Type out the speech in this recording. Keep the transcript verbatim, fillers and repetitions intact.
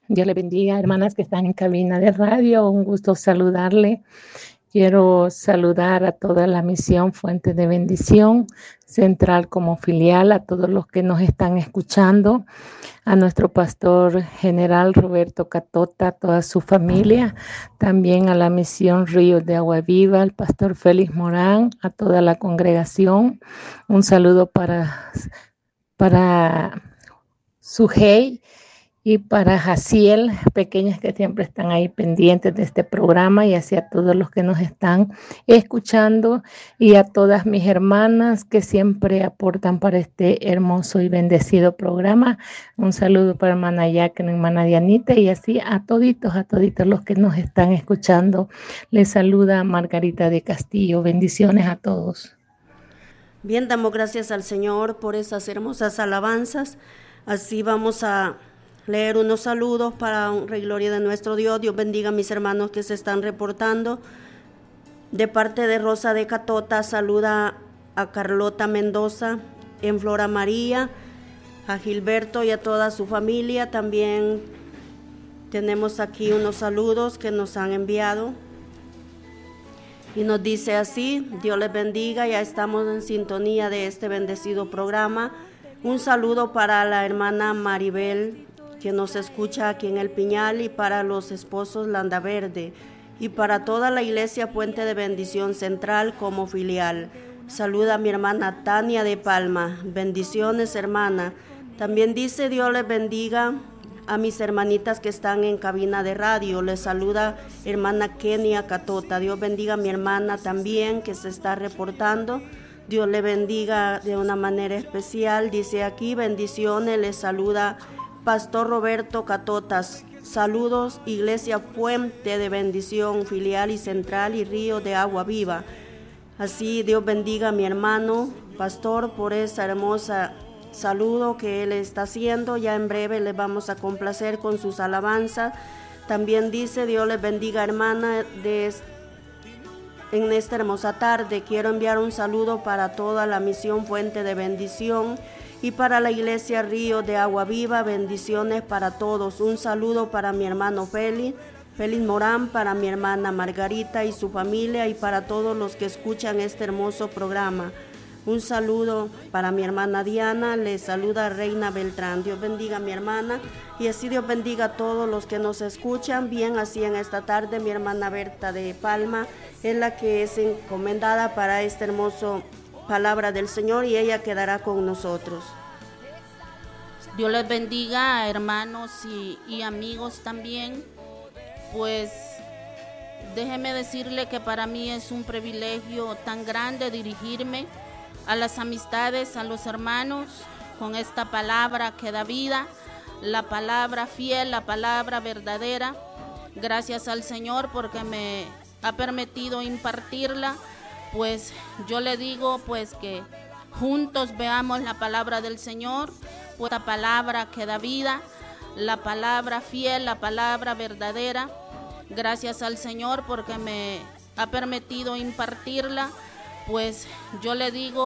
Dios le bendiga, hermanas que están en cabina de radio. Un gusto saludarle. Quiero saludar a toda la misión Fuente de Bendición Central como filial, a todos los que nos están escuchando, a nuestro pastor general Roberto Catota, a toda su familia, también a la misión Ríos de Agua Viva, al pastor Félix Morán, a toda la congregación. Un saludo para, para Sujei y para Jaciel, pequeñas que siempre están ahí pendientes de este programa, y así a todos los que nos están escuchando, y a todas mis hermanas que siempre aportan para este hermoso y bendecido programa. Un saludo para hermana Jacqueline, hermana Dianita, y así a toditos, a toditos los que nos están escuchando. Les saluda Margarita de Castillo. Bendiciones a todos. Bien, damos gracias al Señor por esas hermosas alabanzas. Así vamos a leer unos saludos para honra y gloria de nuestro Dios. Dios bendiga a mis hermanos que se están reportando. De parte de Rosa de Catota, saluda a Carlota Mendoza, en Flora María, a Gilberto y a toda su familia. También tenemos aquí unos saludos que nos han enviado. Y nos dice así: Dios les bendiga, ya estamos en sintonía de este bendecido programa. Un saludo para la hermana Maribel, que nos escucha aquí en El Piñal, y para los esposos Landaverde, y para toda la iglesia Puente de Bendición Central como filial. Saluda a mi hermana Tania de Palma. Bendiciones, hermana. También dice: Dios les bendiga a mis hermanitas que están en cabina de radio. Les saluda hermana Kenia Catota. Dios bendiga a mi hermana también que se está reportando. Dios le bendiga de una manera especial. Dice aquí: bendiciones, les saluda Pastor Roberto Catotas. Saludos, Iglesia Puente de Bendición, filial y central y Río de Agua Viva. Así Dios bendiga a mi hermano Pastor por esa hermosa saludo que él está haciendo. Ya en breve les vamos a complacer con sus alabanzas. También dice: Dios les bendiga, hermana, de en esta hermosa tarde. Quiero enviar un saludo para toda la misión Fuente de Bendición y para la iglesia Río de Agua Viva. Bendiciones para todos. Un saludo para mi hermano Félix, Félix Morán, para mi hermana Margarita y su familia, y para todos los que escuchan este hermoso programa. Un saludo para mi hermana Diana, le saluda Reina Beltrán. Dios bendiga a mi hermana, y así Dios bendiga a todos los que nos escuchan. Bien, así en esta tarde mi hermana Berta de Palma es la que es encomendada para esta hermosa palabra del Señor, y ella quedará con nosotros. Dios les bendiga, hermanos y, y amigos también. Pues déjeme decirle que para mí es un privilegio tan grande dirigirme a las amistades, a los hermanos, con esta palabra que da vida, la palabra fiel, la palabra verdadera. Gracias al Señor porque me ha permitido impartirla. Pues yo le digo pues que juntos veamos la palabra del Señor, pues la palabra que da vida, la palabra fiel, la palabra verdadera. Gracias al Señor porque me ha permitido impartirla. Pues yo le digo